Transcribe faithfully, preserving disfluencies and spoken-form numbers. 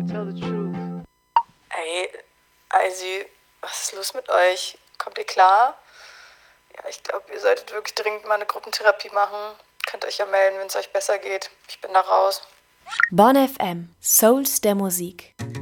Tell the truth. Ey, Eisi, was ist los mit euch? Kommt ihr klar? Ja, ich glaube, ihr solltet wirklich dringend mal eine Gruppentherapie machen. Könnt euch ja melden, wenn es euch besser geht. Ich bin da raus. Bonn F M, Souls der Musik.